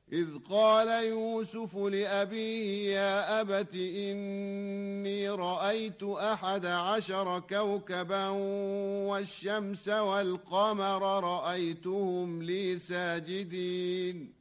إذ قال يوسف لأبيه يا أبت إني رأيت 11 كوكبا والشمس والقمر رأيتهم لي ساجدين